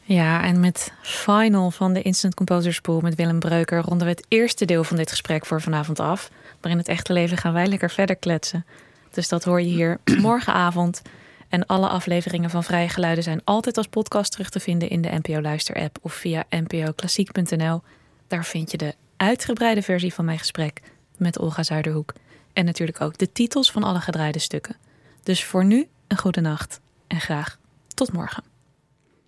Ja, en met Final van de Instant Composer Pool met Willem Breuker ronden we het eerste deel van dit gesprek voor vanavond af. Maar in het echte leven gaan wij lekker verder kletsen. Dus dat hoor je hier morgenavond. En alle afleveringen van Vrije Geluiden zijn altijd als podcast terug te vinden in de NPO Luister-app of via npoklassiek.nl. Daar vind je de uitgebreide versie van mijn gesprek met Olga Zuiderhoek. En natuurlijk ook de titels van alle gedraaide stukken. Dus voor nu een goede nacht en graag tot morgen.